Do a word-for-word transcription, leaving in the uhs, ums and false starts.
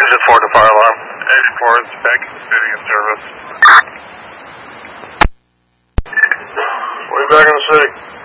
Exit four to fire alarm. eighty-four is back in the city in service. We'll be back in the city.